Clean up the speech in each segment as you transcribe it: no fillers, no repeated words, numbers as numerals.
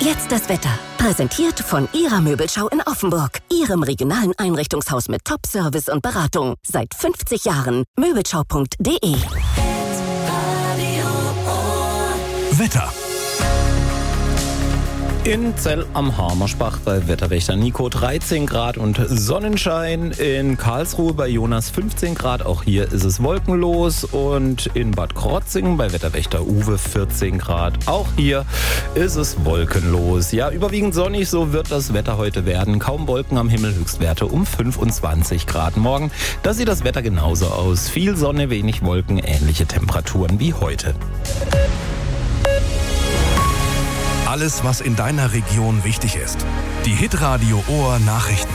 Jetzt das Wetter. Präsentiert von Ihrer Möbelschau in Offenburg. Ihrem regionalen Einrichtungshaus mit Top-Service und Beratung. Seit 50 Jahren. Möbelschau.de. Wetter. In Zell am Hamerspach bei Wetterwächter Nico 13 Grad und Sonnenschein. In Karlsruhe bei Jonas 15 Grad. Auch hier ist es wolkenlos. Und in Bad Krotzingen bei Wetterwächter Uwe 14 Grad. Auch hier ist es wolkenlos. Ja, überwiegend sonnig, so wird das Wetter heute werden. Kaum Wolken am Himmel, Höchstwerte um 25 Grad. Morgen, da sieht das Wetter genauso aus. Viel Sonne, wenig Wolken, ähnliche Temperaturen wie heute. Alles, was in deiner Region wichtig ist. Die Hitradio Ohr Nachrichten.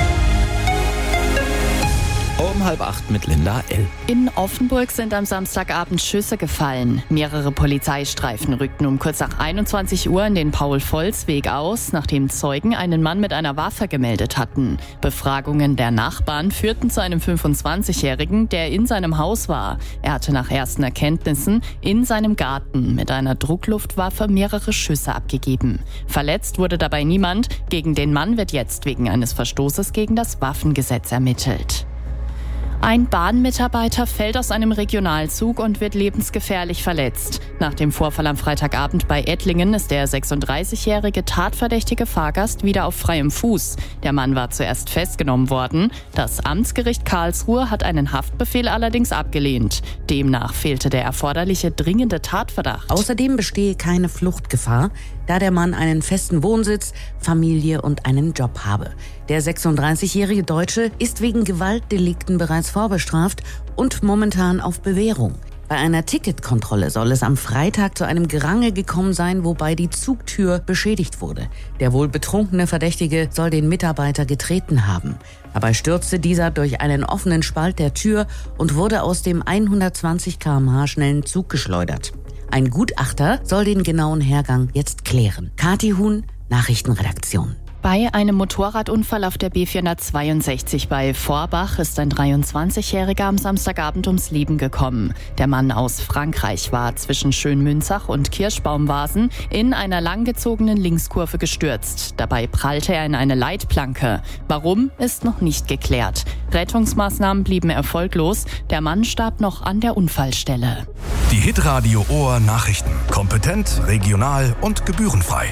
Um 7:30 mit Linda L. In Offenburg sind am Samstagabend Schüsse gefallen. Mehrere Polizeistreifen rückten um kurz nach 21 Uhr in den Paul-Volz-Weg aus, nachdem Zeugen einen Mann mit einer Waffe gemeldet hatten. Befragungen der Nachbarn führten zu einem 25-Jährigen, der in seinem Haus war. Er hatte nach ersten Erkenntnissen in seinem Garten mit einer Druckluftwaffe mehrere Schüsse abgegeben. Verletzt wurde dabei niemand. Gegen den Mann wird jetzt wegen eines Verstoßes gegen das Waffengesetz ermittelt. Ein Bahnmitarbeiter fällt aus einem Regionalzug und wird lebensgefährlich verletzt. Nach dem Vorfall am Freitagabend bei Ettlingen ist der 36-jährige tatverdächtige Fahrgast wieder auf freiem Fuß. Der Mann war zuerst festgenommen worden. Das Amtsgericht Karlsruhe hat einen Haftbefehl allerdings abgelehnt. Demnach fehlte der erforderliche dringende Tatverdacht. Außerdem bestehe keine Fluchtgefahr, da der Mann einen festen Wohnsitz, Familie und einen Job habe. Der 36-jährige Deutsche ist wegen Gewaltdelikten bereits vorbestraft und momentan auf Bewährung. Bei einer Ticketkontrolle soll es am Freitag zu einem Gerangel gekommen sein, wobei die Zugtür beschädigt wurde. Der wohl betrunkene Verdächtige soll den Mitarbeiter getreten haben. Dabei stürzte dieser durch einen offenen Spalt der Tür und wurde aus dem 120 km/h schnellen Zug geschleudert. Ein Gutachter soll den genauen Hergang jetzt klären. Kathi Huhn, Nachrichtenredaktion. Bei einem Motorradunfall auf der B462 bei Vorbach ist ein 23-Jähriger am Samstagabend ums Leben gekommen. Der Mann aus Frankreich war zwischen Schönmünzach und Kirschbaumwasen in einer langgezogenen Linkskurve gestürzt. Dabei prallte er in eine Leitplanke. Warum, ist noch nicht geklärt. Rettungsmaßnahmen blieben erfolglos. Der Mann starb noch an der Unfallstelle. Die Hitradio Ohr Nachrichten. Kompetent, regional und gebührenfrei.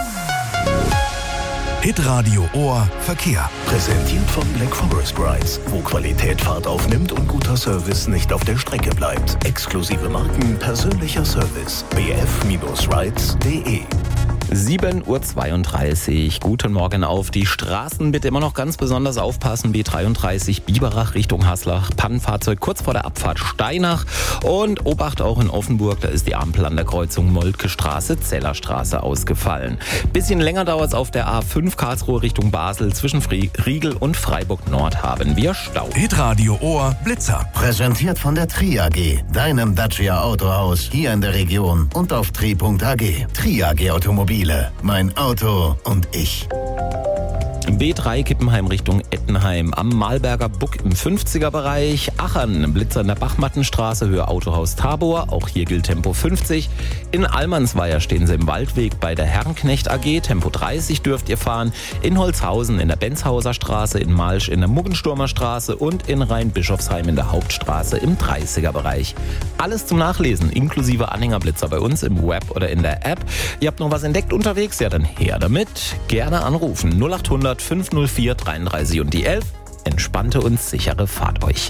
Hitradio Ohr Verkehr. Präsentiert von Black Forest Rides, wo Qualität Fahrt aufnimmt und guter Service nicht auf der Strecke bleibt. Exklusive Marken, persönlicher Service. bf-rides.de. 7:32 Uhr. Guten Morgen auf die Straßen. Bitte immer noch ganz besonders aufpassen. B33 Biberach Richtung Haslach. Pannenfahrzeug kurz vor der Abfahrt Steinach. Und Obacht auch in Offenburg. Da ist die Ampel an der Kreuzung Moltke Straße, Zellerstraße ausgefallen. Bisschen länger dauert es auf der A5 Karlsruhe Richtung Basel. Zwischen Riegel und Freiburg Nord haben wir Stau. Hitradio Ohr Blitzer. Präsentiert von der Tri AG, deinem Dacia Autohaus hier in der Region und auf tri.ag. Tri AG Automobile. Mein Auto und ich. B3 Kippenheim Richtung Ettenheim. Am Malberger Buck im 50er-Bereich. Achern, Blitzer in der Bachmattenstraße, Höhe Autohaus Tabor. Auch hier gilt Tempo 50. In Allmannsweier stehen Sie im Waldweg bei der Herrenknecht AG. Tempo 30 dürft ihr fahren. In Holzhausen in der Benzhauser Straße. In Malsch in der Muggensturmer Straße. Und in Rheinbischofsheim in der Hauptstraße im 30er-Bereich. Alles zum Nachlesen, inklusive Anhängerblitzer bei uns im Web oder in der App. Ihr habt noch was entdeckt unterwegs? Ja, dann her damit. Gerne anrufen. 0800 504 33 und die 11. Entspannte und sichere Fahrt euch.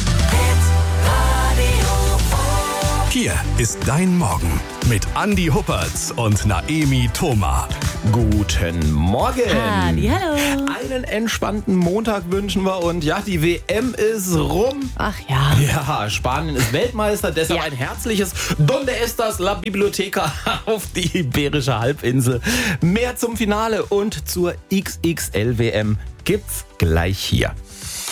Hier ist dein Morgen mit Andi Huppertz und Naemi Thoma. Guten Morgen. Hallo. Einen entspannten Montag wünschen wir und ja, die WM ist rum. Ach ja. Ja, Spanien ist Weltmeister, deshalb ein herzliches Donde estas la Biblioteca auf die Iberische Halbinsel. Mehr zum Finale und zur XXL-WM gibt's gleich hier.